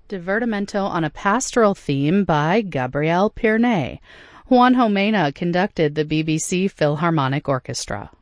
Divertimento on a Pastoral Theme by Gabriel Pirnet. Juanjo Mena conducted the BBC Philharmonic Orchestra.